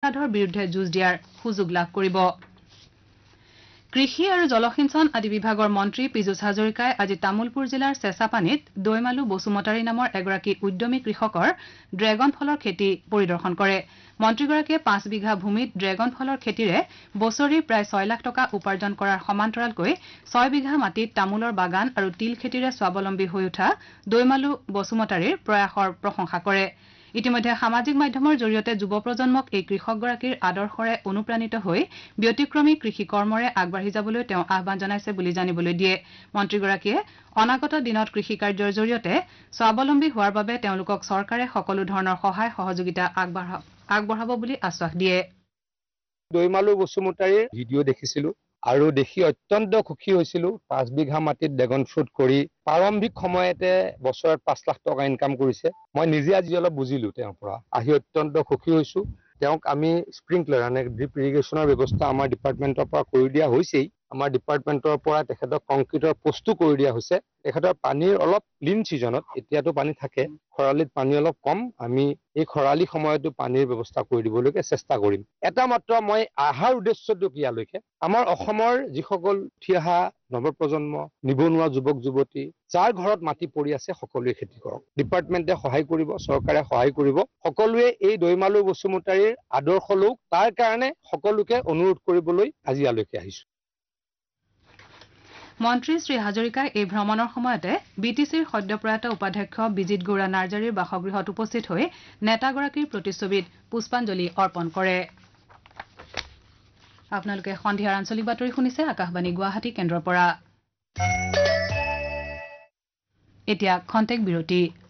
সন্ত্ৰাসবাদৰ বিৰুদ্ধে যুঁজ দিয়াৰ সুযোগ লাভ কৰিব কৃষি আৰু জলসিঞ্চন আদি বিভাগৰ মন্ত্ৰী পীযুষ হাজৰিকাই আজি তামুলপুৰ জিলাৰ চেঁচাপানীত দৈমালু বসুমতাৰী নামৰ এগৰাকী উদ্যমী কৃষকৰ ড্ৰেগন ফলৰ খেতি পৰিদৰ্শন কৰে মন্ত্ৰীগৰাকীয়ে 5 বিঘা ভূমিত ড্ৰেগন ফলৰ খেতিৰে বছৰি প্ৰায় 6 লাখ টকা উপাৰ্জন কৰাৰ সমান্তৰালকৈ 6 বিঘা মাটিত তামোলৰ বাগান আৰু তিল খেতিৰে স্বাৱলম্বী হৈ উঠা দৈমালু বসুমতাৰীৰ প্ৰয়াসৰ প্ৰশংসা কৰে ইতিমধ্যে সামাজিক মাধ্যমৰ জৰিয়তে যুৱ প্ৰজন্মক এই কৃষকগৰাকীৰ আদৰ্শৰে অনুপ্ৰাণিত হৈ ব্যতিক্ৰমী কৃষি কৰ্মৰে আগবাঢ়ি যাবলৈ তেওঁ আহ্বান জনাইছে বুলি জানিবলৈ দিয়ে মন্ত্ৰীগৰাকীয়ে অনাগত দিনত কৃষি কাৰ্যৰ জৰিয়তে স্বাৱলম্বী হোৱাৰ বাবে তেওঁলোকক চৰকাৰে সকলো ধৰণৰ সহায় সহযোগিতা আগবঢ়াব বুলি আশ্বাস দিয়ে দৈমালু বসুমতাৰীৰ ভিডিঅ' দেখিছিলো আৰু দেখি অত্যন্ত সুখী হৈছিলো 5 বিঘা মাটিত ড্ৰেগন ফ্ৰুট কৰি প্ৰাৰম্ভিক সময়তে বছৰত 5 লাখ টকা ইনকাম কৰিছে মই নিজে আজি অলপ বুজিলো তেওঁৰ পৰা আহি অত্যন্ত সুখী হৈছো তেওঁক আমি স্প্ৰিংকলাৰ মানে ড্ৰিপ ইৰিগেশ্যনৰ ব্যৱস্থা আমাৰ ডিপাৰ্টমেণ্টৰ পৰা কৰি দিয়া হৈছেই আমাৰ ডিপাৰ্টমেণ্টৰ পৰা তেখেতক কংক্ৰিটৰ পোষ্টটো কৰি দিয়া হৈছে তেখেতৰ পানীৰ অলপ লিন সিজনত এতিয়াতো পানী থাকে খৰালিত পানী অলপ কম আমি এই খৰালি সময়তো পানীৰ ব্যৱস্থা কৰি দিবলৈকে চেষ্টা কৰিম এটা মাত্ৰ মই আহাৰ উদ্দেশ্যটো কিয়ালৈকে আমাৰ অসমৰ যিসকল উঠি অহা নৱপ্ৰজন্ম নিবনুৱা যুৱক যুৱতী যাৰ ঘৰত মাটি পৰি আছে সকলোৱে খেতি কৰক ডিপাৰ্টমেণ্টে সহায় কৰিব চৰকাৰে সহায় কৰিব সকলোৱে এই দৈমালু বসুমতাৰীৰ আদৰ্শ লোক তাৰ কাৰণে সকলোকে অনুৰোধ কৰিবলৈ আজি ইয়ালৈকে আহিছো মন্ত্ৰী শ্ৰী হাজৰিকাই এই ভ্ৰমণৰ সময়তে বিটিচিৰ সদ্যপ্ৰয়াত উপাধ্যক্ষ বিজিত গৌৰা নাৰ্জাৰীৰ বাসগৃহত উপস্থিত হৈ নেতাগৰাকীৰ প্ৰতিচ্ছবিত পুষ্পাঞ্জলি অৰ্পণ কৰে আপোনালোকে সন্ধিয়াৰ আঞ্চলিক বাতৰি শুনিছে আকাশবাণী গুৱাহাটী কেন্দ্ৰৰ পৰা এতিয়া খন্তেক বিৰতি